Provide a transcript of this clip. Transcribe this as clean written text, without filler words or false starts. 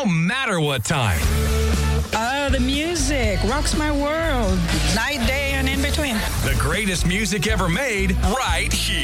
matter what time. The music rocks my world. Night, day, and in between. The greatest music ever made right here.